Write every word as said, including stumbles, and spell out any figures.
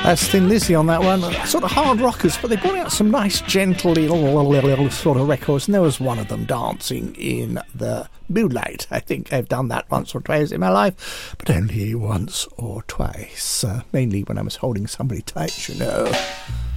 That's Thin Lizzy on that one. Sort of hard rockers, but they brought out some nice, gentle little sort of records, and there was one of them, Dancing in the Moonlight. I think I've done that once or twice in my life, but only once or twice. Uh, mainly when I was holding somebody tight, you know.